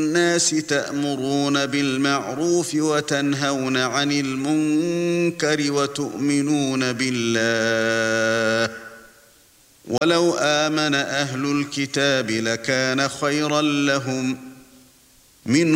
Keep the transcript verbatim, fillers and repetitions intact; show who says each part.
Speaker 1: الناس تأمرون بالمعروف وتنهون عن المنكر وتؤمنون بالله ولو آمن أهل الكتاب لكان خيرا لهم منهم